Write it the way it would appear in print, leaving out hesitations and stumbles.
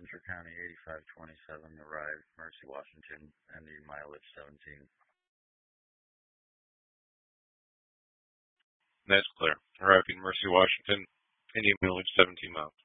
Ventura County 8527, arrived Mercy, Washington, ending mileage 17. That's clear. Arriving Mercy, Washington, ending mileage 17 miles.